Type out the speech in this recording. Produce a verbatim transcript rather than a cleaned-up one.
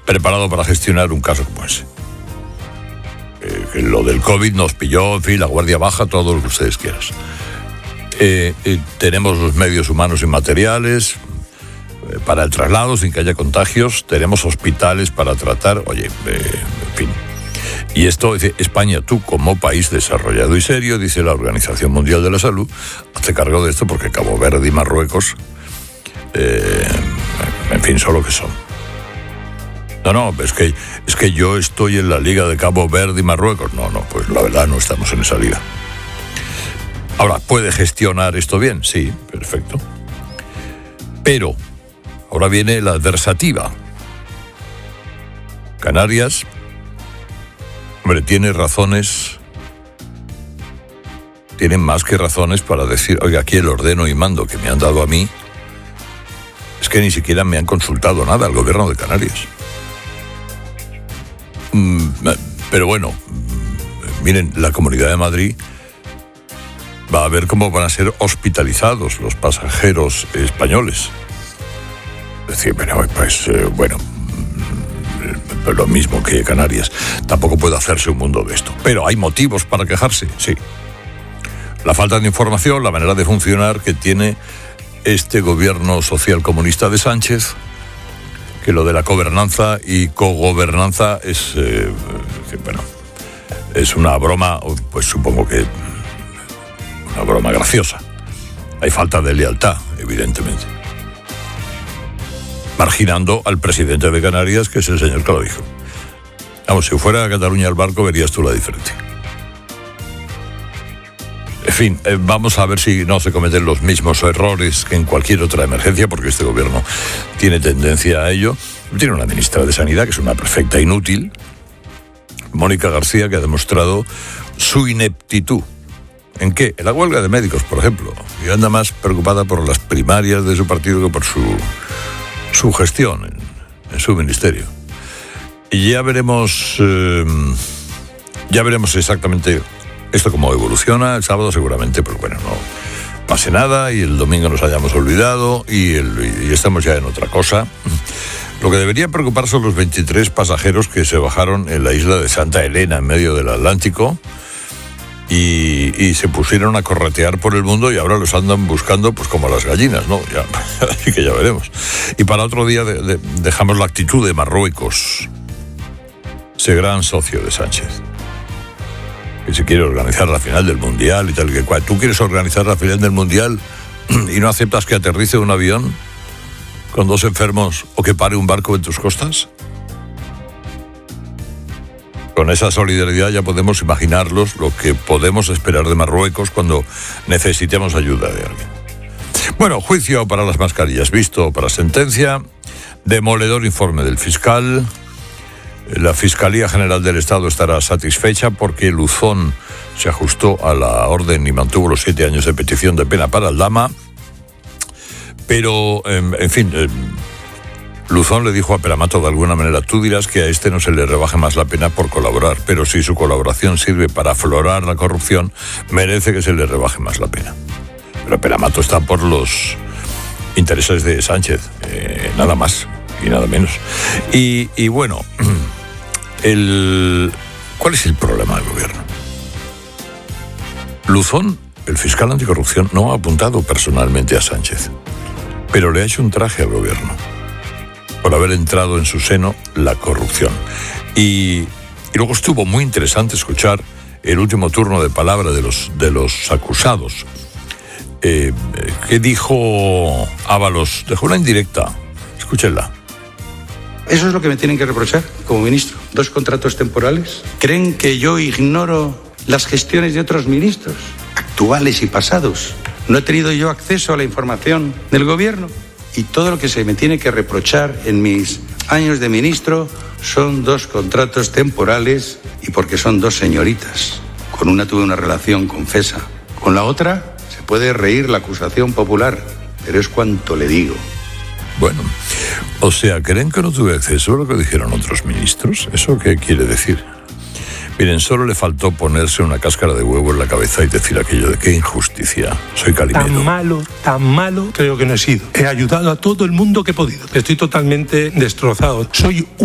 preparado para gestionar un caso como ese. Eh, que lo del COVID nos pilló, en fin, la guardia baja, todo lo que ustedes quieran. Eh, eh, tenemos los medios humanos y materiales eh, para el traslado sin que haya contagios, tenemos hospitales para tratar, oye, eh, en fin. Y esto, dice, España, tú como país desarrollado y serio, dice la Organización Mundial de la Salud, hace cargo de esto porque Cabo Verde y Marruecos, eh, en fin, son lo que son. No, no, es que, es que yo estoy en la liga de Cabo Verde y Marruecos. No, no, pues la verdad no estamos en esa liga. Ahora, ¿puede gestionar esto bien? Sí, perfecto. Pero, ahora viene la adversativa. Canarias, hombre, tiene razones, tienen más que razones para decir, oiga, aquí el ordeno y mando que me han dado a mí, es que ni siquiera me han consultado nada al gobierno de Canarias. Mm, pero bueno, miren, la Comunidad de Madrid va a ver cómo van a ser hospitalizados los pasajeros españoles. Es decir, bueno, pues eh, bueno, lo mismo que Canarias. Tampoco puede hacerse un mundo de esto. Pero hay motivos para quejarse, sí. La falta de información, la manera de funcionar que tiene este gobierno social comunista de Sánchez, que lo de la gobernanza y cogobernanza es, eh, bueno, es una broma, pues supongo que una broma graciosa. Hay falta de lealtad, evidentemente. Marginando al presidente de Canarias, que es el señor que lo dijo. Vamos, si fuera a Cataluña el barco, verías tú la diferencia. En fin, eh, vamos a ver si no se cometen los mismos errores que en cualquier otra emergencia, porque este gobierno tiene tendencia a ello. Tiene una ministra de Sanidad que es una perfecta inútil, Mónica García, que ha demostrado su ineptitud. ¿En qué? En la huelga de médicos, por ejemplo. Y anda más preocupada por las primarias de su partido que por su, su gestión en, en su ministerio. Y ya veremos, eh, ya veremos exactamente esto cómo evoluciona. El sábado seguramente, pero bueno, no pase nada y el domingo nos hayamos olvidado y, el, y estamos ya en otra cosa. Lo que debería preocupar son los veintitrés pasajeros que se bajaron en la isla de Santa Elena, en medio del Atlántico, y, y se pusieron a corretear por el mundo y ahora los andan buscando pues como las gallinas, ¿no? Ya, así que ya veremos. Y para otro día de, de, dejamos la actitud de Marruecos, ese gran socio de Sánchez, que se quiere organizar la final del Mundial y tal que cual. ¿Tú quieres organizar la final del Mundial y no aceptas que aterrice un avión con dos enfermos o que pare un barco en tus costas? Con esa solidaridad ya podemos imaginarlos lo que podemos esperar de Marruecos cuando necesitemos ayuda de alguien. Bueno, juicio para las mascarillas, visto para sentencia, demoledor informe del fiscal. La Fiscalía General del Estado estará satisfecha porque Luzón se ajustó a la orden y mantuvo los siete años de petición de pena para Aldama. Pero, en, en fin, eh, Luzón le dijo a Peramato de alguna manera, tú dirás que a este no se le rebaje más la pena por colaborar, pero si su colaboración sirve para aflorar la corrupción, merece que se le rebaje más la pena. Pero Peramato está por los intereses de Sánchez, eh, nada más y nada menos. Y, y bueno, el, ¿cuál es el problema del gobierno? Luzón, el fiscal anticorrupción, no ha apuntado personalmente a Sánchez, pero le ha hecho un traje al gobierno por haber entrado en su seno la corrupción. Y, y luego estuvo muy interesante escuchar el último turno de palabra de los, de los acusados. Eh, ¿Qué dijo Ábalos? Dejó una indirecta. Escúchenla. Eso es lo que me tienen que reprochar como ministro. Dos contratos temporales. ¿Creen que yo ignoro las gestiones de otros ministros, actuales y pasados? ¿No he tenido yo acceso a la información del gobierno? Y todo lo que se me tiene que reprochar en mis años de ministro son dos contratos temporales y porque son dos señoritas. Con una tuve una relación confesa. Con la otra se puede reír la acusación popular, pero es cuanto le digo. Bueno, o sea, ¿creen que no tuve acceso a lo que dijeron otros ministros? ¿Eso qué quiere decir? Miren, solo le faltó ponerse una cáscara de huevo en la cabeza y decir aquello de qué injusticia. Soy Calimero. Tan malo, tan malo creo que no he sido. He ayudado a todo el mundo que he podido. Estoy totalmente destrozado. Soy